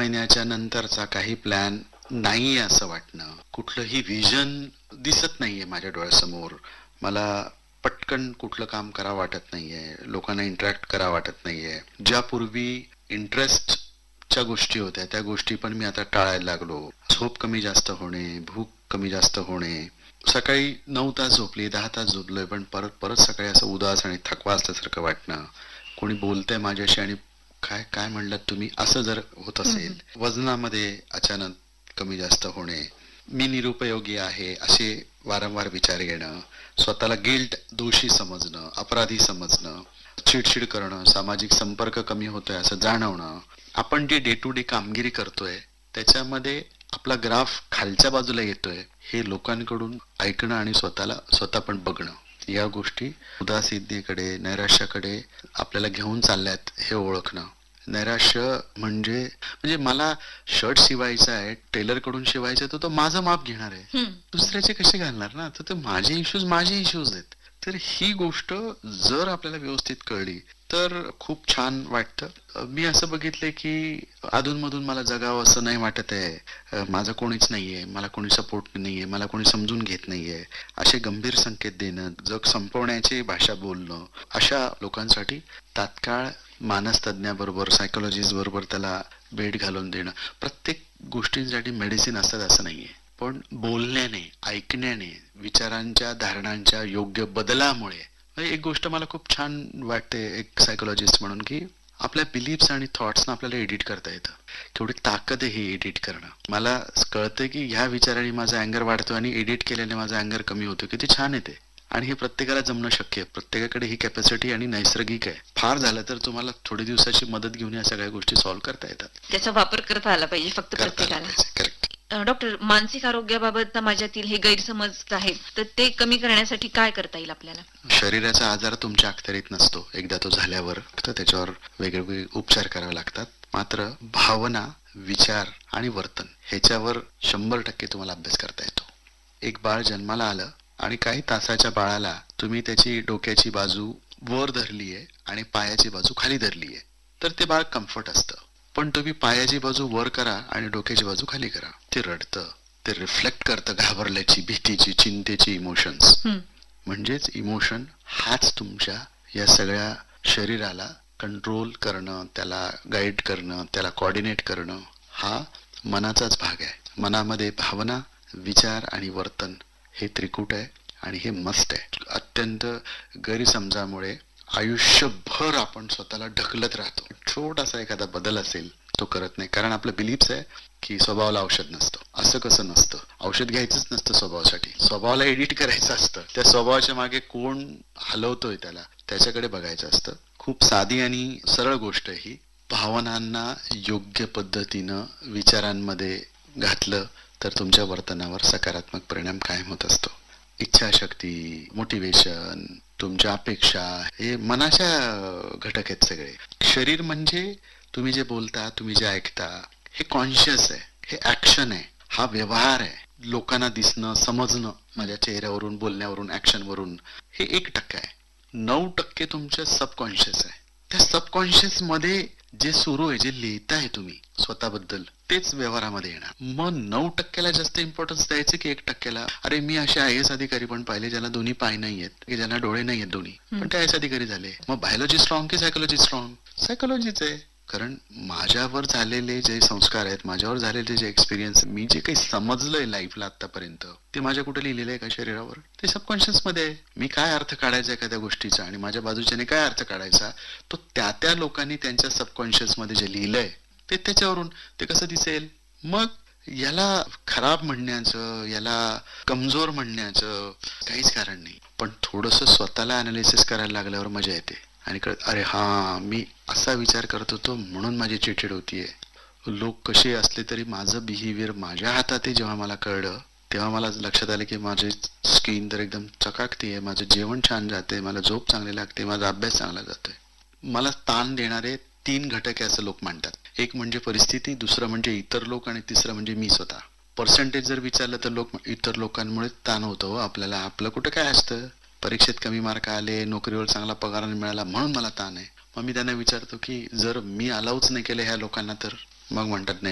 महिन्याच्या नंतरचा काही प्लॅन नाहीये असं वाटणं, कुठलंही व्हिजन दिसत नाहीये माझ्या डोळ्यासमोर, मला पटकन कुठलं काम करावं वाटत नाहीये, लोकांना इंटरॅक्ट करावं वाटत नाहीये. ज्यापूर्वी इंटरेस्टच्या गोष्टी होत्या त्या गोष्टी पण मी आता टाळायला लागलो. झोप कमी जास्त होणे, भूक कमी जास्त होणे. सकाळी 9 तास झोपली, 10 तास झोपलोय, पण परत परत सकाळी असं उदास आणि थकवा असल्यासारखं वाटणं. कोणी बोलतंय माझ्याशी आणि काय काय म्हणलात तुम्ही असं जर होत असेल. वजनामध्ये अचानक कमी जास्त होणे, मी निरुपयोगी आहे असे वारंवार विचार येणं, स्वतःला गिल्ट, दोषी समजणं, अपराधी समजणं, चिडचिड करणं, सामाजिक संपर्क कमी होतोय असं जाणवणं. आपण जे डे टू डे कामगिरी करतोय त्याच्यामध्ये आपला ग्राफ खालच्या बाजूला येतोय हे लोकांकडून ऐकणं आणि स्वतः पण बघणं. या गोष्टी उदासीनतेकडे, नैराश्याकडे आपल्याला घेऊन चालल्यात हे ओळखणं. नैराश्य म्हणजे मला शर्ट शिवायचा आहे, टेलर कडून शिवायचं तर तो माझं माप घेणार आहे, दुसऱ्याचे कसे घालणार ना, तर माझे इश्यूज आहेत. तर ही गोष्ट जर आपल्याला व्यवस्थित कळली तर खूप छान वाटतं. मी असं बघितलंय की अधूनमधून मला जगावं असं नाही वाटत आहे. माझं कोणीच नाहीये, मला कोणी सपोर्ट नाहीये, मला कोणी समजून घेत नाहीये, असे गंभीर संकेत देणं, जग संपवण्याची भाषा बोलणं, अशा लोकांसाठी तात्काळ मानसतज्ञाबरोबर, सायकोलॉजिस्ट बरोबर त्याला भेट घालून देणं. प्रत्येक गोष्टींसाठी मेडिसिन असतात असं नाहीये, पण बोलण्याने, ऐकण्याने, विचारांच्या, धारणांच्या योग्य बदलामुळे. एक गोष्ट मला खूप छान वाटते एक सायकोलॉजिस्ट म्हणून, की आपल्या बिलीफ्स आणि थॉट्सना आपल्याला एडिट करता येतं. केवढी ताकद आहे ही एडिट करणं. मला कळतं की ह्या विचाराने माझा अँगर वाढतो आणि एडिट केल्याने माझा अँगर कमी होतो. किती छान आहे ते. आणि हे प्रत्येकाला जमणं शक्य आहे, प्रत्येकाकडे ही कॅपॅसिटी आणि नैसर्गिक आहे. फार झालं तर तुम्हाला थोडी दिवसाची मदत घेऊन या सगळ्या गोष्टी सॉल्व्ह करता येतात. त्याचा वापर करता आला पाहिजे फक्त प्रत्येकाला. डॉक्टर, मानसिक आरोग्याबाबत समाजातील हे गैरसमज आहेत तर ते कमी करण्यासाठी काय करता येईल आपल्याला? शरीराचा आजार तुमच्या अखत्यारीत नसतो. एकदा तो झाल्यावर तर त्याच्यावर वेगवेगळे उपचार करावे लागतात. मात्र भावना, विचार आणि वर्तन ह्याच्यावर 100% तुम्हाला अभ्यास करता येतो. एक बाळ जन्माला आलं आणि काही तासाच्या बाळाला तुम्ही त्याची डोक्याची बाजू वर धरलीये आणि पायाची बाजू खाली धरलीये तर ते बाळ कम्फर्ट असतं. पण तुम्ही पायाची बाजू वर करा आणि डोक्याची बाजू खाली करा, ते रडतं, ते रिफ्लेक्ट करतं घाबरल्याची, भीतीची, चिंतेची इमोशन्स. म्हणजेच इमोशन हाच तुमच्या या सगळ्या शरीराला कंट्रोल करणं, त्याला गाईड करणं, त्याला कोऑर्डिनेट करणं हा मनाचाच भाग आहे. मनामध्ये भावना, विचार आणि वर्तन हे त्रिकूट आहे आणि हे मस्ट आहे. अत्यंत गैरसमजामुळे आयुष्यभर आपण स्वतःला ढकलत राहतो. छोटासा एखादा बदल असेल तो करत नाही, कारण आपलं बिलीफ्स आहे की स्वभावाला औषध नसतं. असं कसं नसतं? औषध घ्यायचंच नसतं स्वभावासाठी, स्वभावाला एडिट करायचं असतं. त्या स्वभावाच्या मागे कोण हलवतोय त्याच्याकडे बघायचं असतं. खूप साधी आणि सरळ गोष्ट ही. भावनांना योग्य पद्धतीनं विचारांमध्ये घातलं तर तुमच्या वर्तनावर सकारात्मक परिणाम कायम होत असतो. इच्छाशक्ती, मोटिवेशन, तुमच्या अपेक्षा हे मनाच्या घटक आहेत सगळे. शरीर म्हणजे तुम्ही जे बोलता, तुम्ही जे ऐकता हे कॉन्शियस आहे, हे ऍक्शन आहे, हा व्यवहार आहे. लोकांना दिसणं, समजणं माझ्या चेहऱ्यावरून, बोलण्यावरून, ऍक्शनवरून हे 1% आहे. 9% तुमच्या सबकॉन्शियस आहे. त्या सबकॉन्शियस मध्ये जे सुरू आहे, जे लिहिताय तुम्ही स्वतःबद्दल, तेच व्यवहारामध्ये येणार. मग 9%ला जास्त इम्पॉर्टन्स द्यायचं की 1%ला? अरे मी असे IAS अधिकारी पण पाहिले ज्याला दोन्ही पाय नाहीयेत, की ज्यांना डोळे नाहीयेत दोन्ही, पण ते IAS अधिकारी झाले. मग बायोलॉजी स्ट्रॉंग की सायकोलॉजी स्ट्रॉंग? सायकोलॉजीच आहे. कारण माझ्यावर झालेले जे संस्कार आहेत, माझ्यावर झालेले जे एक्सपिरियन्स, मी जे काही समजलंय लाईफला आतापर्यंत, ते माझ्या कुठे लिहिलेलं आहे का शरीरावर? ते सबकॉन्शियस मध्ये आहे. मी काय अर्थ काढायचा एखाद्या गोष्टीचा आणि माझ्या बाजूच्याने काय अर्थ काढायचा, तो त्या लोकांनी त्यांच्या सबकॉन्शियस मध्ये जे लिहिलंय ते त्याच्यावरून ते कसं दिसेल? मग याला खराब म्हणण्याचं, याला कमजोर म्हणण्याचं काहीच कारण नाही. पण थोडस स्वतःला अनालिसिस करायला लागल्यावर मजा येते आणि अरे हा, मी असा विचार करत होतो म्हणून माझी चिडचिड होतीये. लोक कसे असले तरी माझं बिहेवियर माझ्या हातात आहे. जेव्हा मला कळलं तेव्हा मला लक्षात आलं की माझी स्किन तर एकदम चकाकतीये, माझं जेवण छान जाते, मला झोप चांगली लागते, माझा अभ्यास चांगला जातोय. मला ताण देणारे 3 घटक आहे असं लोक म्हणतात. एक म्हणजे परिस्थिती, दुसरं म्हणजे इतर लोक आणि तिसरं म्हणजे मी स्वतः. पर्सेंटेज जर विचारलं तर इतर लोकांमुळे ताण होतो हो आपल्याला. आपलं कुठं काय असतं? परीक्षेत कमी मार्क आले, नोकरीवर चांगला पगार मिळाला म्हणून मला ताण आहे. मग मी त्यांना विचारतो की जर मी अलाउच नाही केलं ह्या लोकांना तर? मग म्हणतात नाही